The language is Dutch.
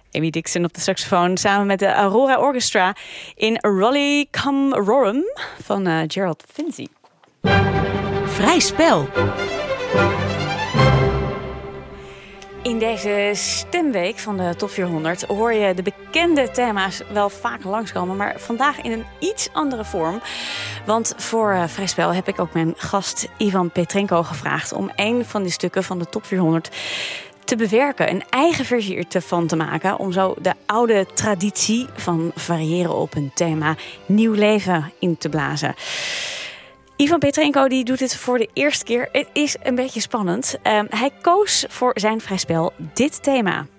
Amy Dixon op de saxofoon samen met de Aurora Orchestra in Raleigh Come Rorum van Gerald Finzi. Vrij spel. In deze stemweek van de Top 400 hoor je de bekende thema's wel vaak langskomen, maar vandaag in een iets andere vorm. Want voor Vrij Spel heb ik ook mijn gast Ivan Petrenko gevraagd om een van die stukken van de Top 400 te bewerken, een eigen versie ervan te maken, om zo de oude traditie van variëren op een thema nieuw leven in te blazen. Ivan Petrenko die doet het voor de eerste keer. Het is een beetje spannend. Hij koos voor zijn Vrij Spel dit thema.